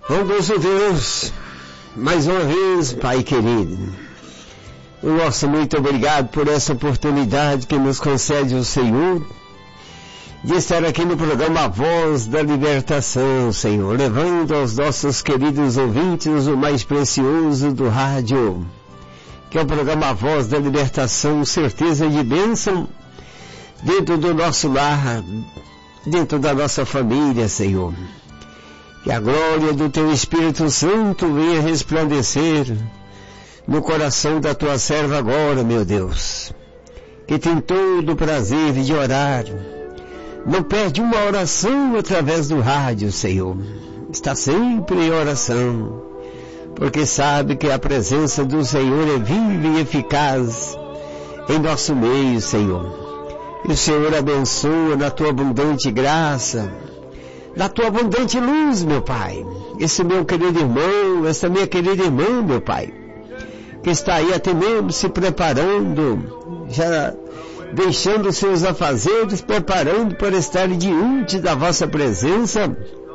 Bondoso Deus, mais uma vez, Pai querido, o nosso muito obrigado por essa oportunidade que nos concede o Senhor, de estar aqui no programa A Voz da Libertação, Senhor, levando aos nossos queridos ouvintes o mais precioso do rádio, que é o programa A Voz da Libertação, certeza de bênção, dentro do nosso lar, dentro da nossa família, Senhor. Que a glória do Teu Espírito Santo venha resplandecer no coração da Tua serva agora, meu Deus, que tem todo o prazer de orar, não perde uma oração através do rádio, Senhor, está sempre em oração, porque sabe que a presença do Senhor é viva e eficaz em nosso meio, Senhor. E o Senhor abençoa na Tua abundante graça, na Tua abundante luz, meu Pai, esse meu querido irmão, essa minha querida irmã, meu Pai, que está aí até mesmo se preparando, já deixando seus afazeres, preparando para estar diante da vossa presença,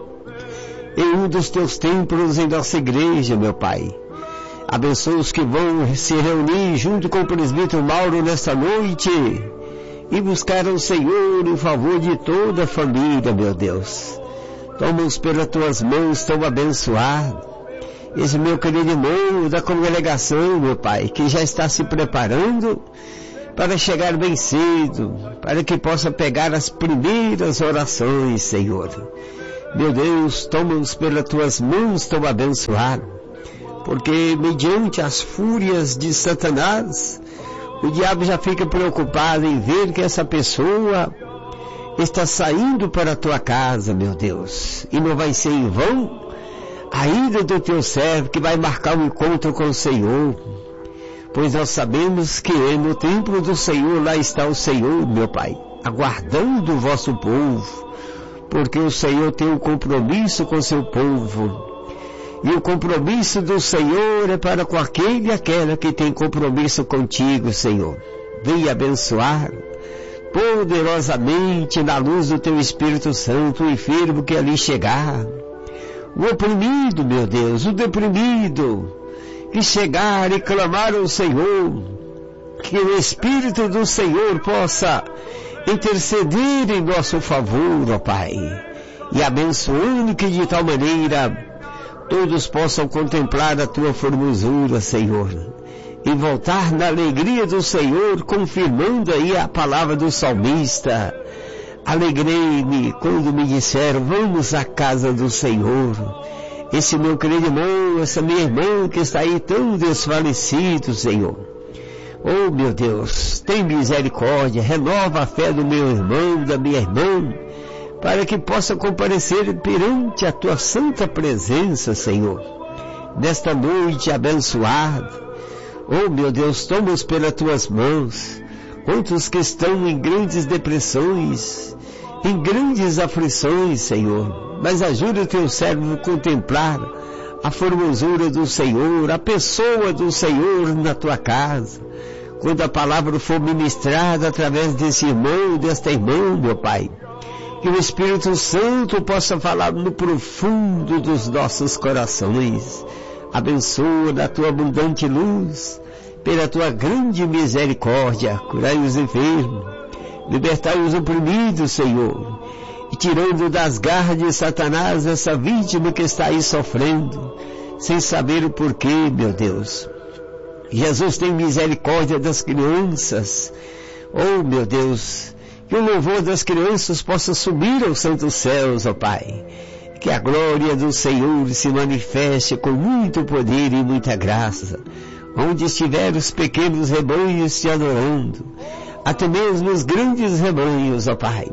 em um dos Teus templos em nossa igreja, meu Pai. Abençoa os que vão se reunir junto com o presbítero Mauro nesta noite, e buscar o Senhor em favor de toda a família, meu Deus. Toma-os pelas Tuas mãos tão abençoado. Esse meu querido irmão da congregação, meu Pai, que já está se preparando para chegar bem cedo, para que possa pegar as primeiras orações, Senhor. Meu Deus, toma-os pelas Tuas mãos tão abençoado, porque mediante as fúrias de Satanás, o diabo já fica preocupado em ver que essa pessoa está saindo para a Tua casa, meu Deus. E não vai ser em vão a ida do Teu servo que vai marcar um encontro com o Senhor. Pois nós sabemos que no templo do Senhor, lá está o Senhor, meu Pai, aguardando o vosso povo. Porque o Senhor tem um compromisso com o seu povo. E o compromisso do Senhor é para com aquele e aquela que tem compromisso contigo, Senhor. Venha abençoar poderosamente na luz do Teu Espírito Santo o enfermo que ali chegar, o oprimido, meu Deus, o deprimido que chegar e clamar ao Senhor, que o Espírito do Senhor possa interceder em nosso favor, ó Pai, e abençoando que de tal maneira todos possam contemplar a Tua formosura, Senhor, e voltar na alegria do Senhor, confirmando aí a palavra do salmista. Alegrei-me quando me disseram, vamos à casa do Senhor. Esse meu querido irmão, essa minha irmã que está aí tão desfalecido, Senhor. Oh, meu Deus, tem misericórdia, renova a fé do meu irmão, da minha irmã, para que possa comparecer perante a Tua santa presença, Senhor, nesta noite abençoada. Oh, meu Deus, toma-os pelas Tuas mãos. Quantos que estão em grandes depressões, em grandes aflições, Senhor. Mas ajuda o Teu servo a contemplar a formosura do Senhor, a pessoa do Senhor na Tua casa. Quando a palavra for ministrada através desse irmão, desta irmã, meu Pai, que o Espírito Santo possa falar no profundo dos nossos corações. Abençoa da Tua abundante luz, pela Tua grande misericórdia, curai os enfermos, libertai os oprimidos, Senhor, e tirando das garras de Satanás essa vítima que está aí sofrendo, sem saber o porquê, meu Deus. Jesus tem misericórdia das crianças. Oh, meu Deus, que o louvor das crianças possa subir aos santos céus, ó Pai. Que a glória do Senhor se manifeste com muito poder e muita graça, onde estiver os pequenos rebanhos te adorando, até mesmo os grandes rebanhos, ó Pai.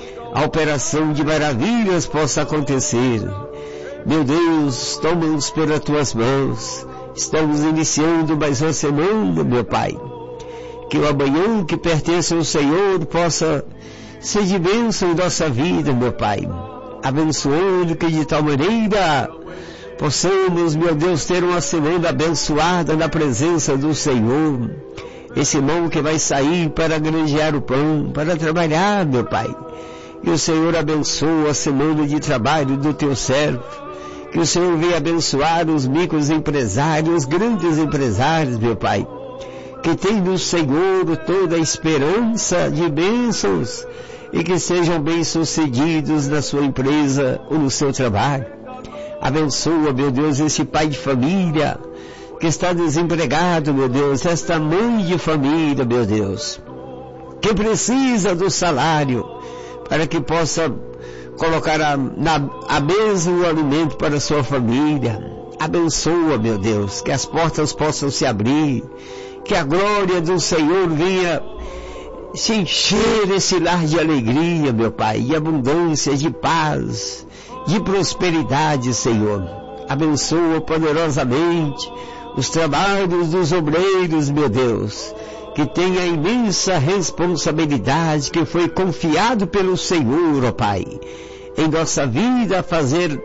A operação de maravilhas possa acontecer. Meu Deus, toma-nos pelas Tuas mãos. Estamos iniciando mais uma semana, meu Pai. Que o amanhã que pertence ao Senhor possa ser de bênção em nossa vida, meu Pai. Abençoando que de tal maneira possamos, meu Deus, ter uma semana abençoada na presença do Senhor. Esse irmão que vai sair para granjear o pão, para trabalhar, meu Pai. Que o Senhor abençoe a semana de trabalho do Teu servo. Que o Senhor venha abençoar os microempresários, os grandes empresários, meu Pai, que tem no Senhor toda a esperança de bênçãos e que sejam bem-sucedidos na sua empresa ou no seu trabalho. Abençoa, meu Deus, esse pai de família que está desempregado, meu Deus, esta mãe de família, meu Deus, que precisa do salário para que possa colocar à mesa o alimento para a sua família. Abençoa, meu Deus, que as portas possam se abrir, que a glória do Senhor venha se encher esse lar de alegria, meu Pai, de abundância, de paz, de prosperidade, Senhor. Abençoa poderosamente os trabalhos dos obreiros, meu Deus, que tem a imensa responsabilidade que foi confiado pelo Senhor, ó Pai, em nossa vida fazer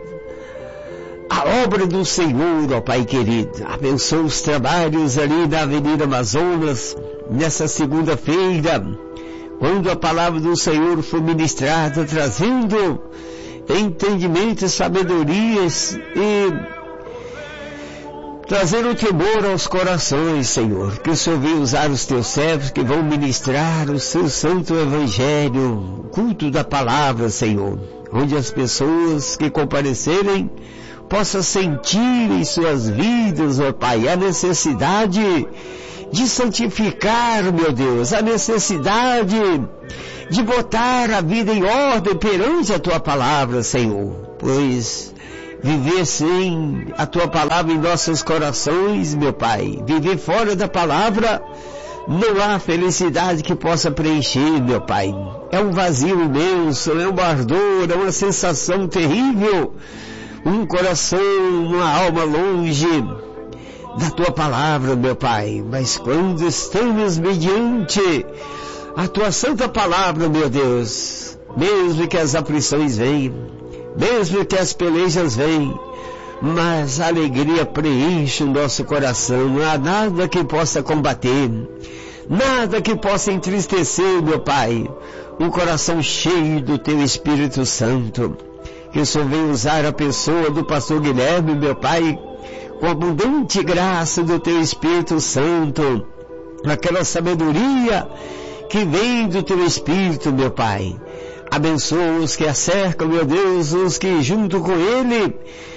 a obra do Senhor, ó Pai querido. Abençoa os trabalhos ali na Avenida Amazonas, nessa segunda-feira, quando a palavra do Senhor foi ministrada, trazendo entendimento, sabedorias e trazer o temor aos corações, Senhor. Que o Senhor venha usar os teus servos que vão ministrar o seu santo evangelho, culto da palavra, Senhor, onde as pessoas que comparecerem possam sentir em suas vidas, ó Pai, a necessidade de santificar, meu Deus, a necessidade de botar a vida em ordem perante a Tua palavra, Senhor, pois viver sem a Tua palavra em nossos corações, meu Pai, viver fora da palavra, não há felicidade que possa preencher, meu Pai. É um vazio imenso, é um ardor, é uma sensação terrível, um coração, uma alma longe da Tua palavra, meu Pai. Mas quando estamos mediante a Tua santa palavra, meu Deus, mesmo que as aflições venham, mesmo que as pelejas venham, mas a alegria preenche o nosso coração. Não há nada que possa combater, nada que possa entristecer, meu Pai, um coração cheio do Teu Espírito Santo. Que o Senhor venha usar a pessoa do pastor Guilherme, meu Pai, com abundante graça do Teu Espírito Santo, aquela sabedoria que vem do Teu Espírito, meu Pai. Abençoa os que a cercam, meu Deus, os que junto com Ele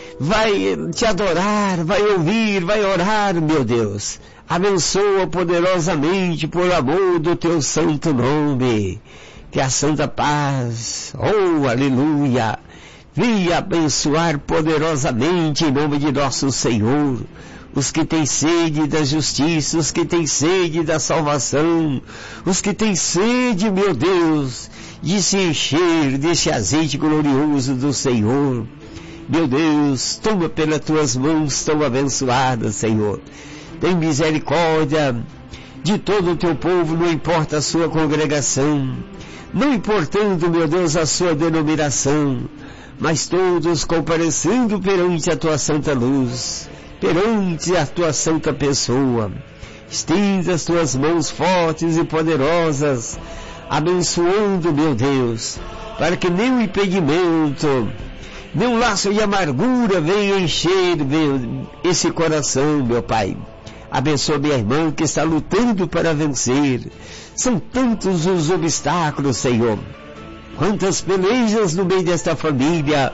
vai Te adorar, vai ouvir, vai orar, meu Deus. Abençoa poderosamente por amor do Teu santo nome. Que a santa paz, oh, aleluia, venha abençoar poderosamente em nome de nosso Senhor os que têm sede da justiça, os que têm sede da salvação, os que têm sede, meu Deus, de se encher desse azeite glorioso do Senhor. Meu Deus, toma pelas Tuas mãos tão abençoadas, Senhor. Tem misericórdia de todo o Teu povo, não importa a sua congregação, não importando, meu Deus, a sua denominação, mas todos comparecendo perante a Tua santa luz, perante a Tua santa pessoa. Estenda as Tuas mãos fortes e poderosas, abençoando, meu Deus, para que nenhum impedimento, nenhum laço de amargura venha encher esse coração, meu Pai. Abençoa minha irmã que está lutando para vencer. São tantos os obstáculos, Senhor. Quantas pelejas no meio desta família.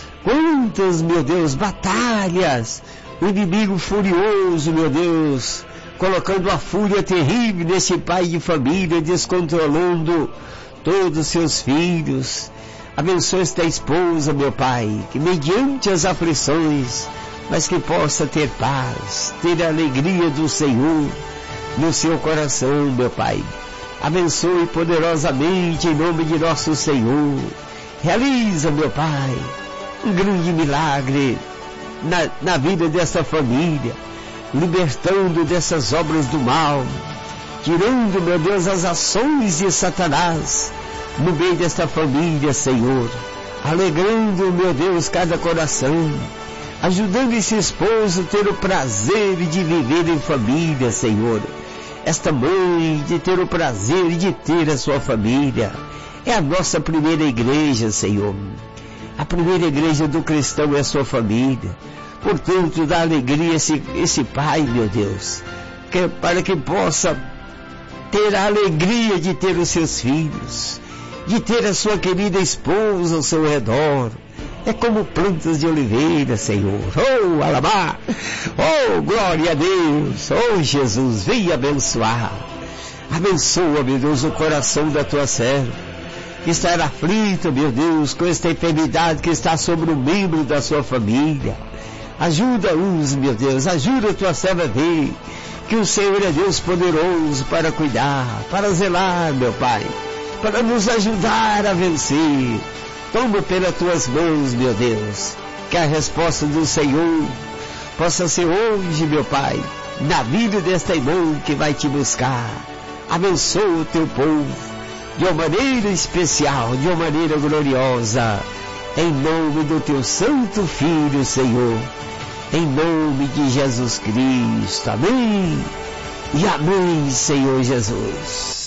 Quantas, meu Deus, batalhas. O inimigo furioso, meu Deus, colocando a fúria terrível nesse pai de família, descontrolando todos os seus filhos. Abençoa esta esposa, meu Pai, que mediante as aflições, mas que possa ter paz, ter a alegria do Senhor no seu coração, meu Pai. Abençoe poderosamente em nome de nosso Senhor. Realiza, meu Pai, um grande milagre na vida dessa família, libertando dessas obras do mal, tirando, meu Deus, as ações de Satanás no meio desta família, Senhor, alegrando, meu Deus, cada coração, ajudando esse esposo a ter o prazer de viver em família, Senhor, esta mãe de ter o prazer de ter a sua família. É a nossa primeira igreja, Senhor. A primeira igreja do cristão é a sua família. Portanto, dá alegria esse pai, meu Deus, para que possa ter a alegria de ter os seus filhos, de ter a sua querida esposa ao seu redor. É como plantas de oliveira, Senhor. Oh, alabá! Oh, glória a Deus! Oh, Jesus, vem abençoar. Abençoa, meu Deus, o coração da tua serva, que está aflita, meu Deus, com esta enfermidade que está sobre o membro da sua família. Ajuda-os, meu Deus, ajuda a tua serva a ver que o Senhor é Deus poderoso para cuidar, para zelar, meu Pai, para nos ajudar a vencer. Toma pelas tuas mãos, meu Deus, que a resposta do Senhor possa ser hoje, meu Pai, na vida desta irmã que vai te buscar. Abençoa o teu povo de uma maneira especial, de uma maneira gloriosa, em nome do teu santo Filho, Senhor, em nome de Jesus Cristo. Amém e amém, Senhor Jesus.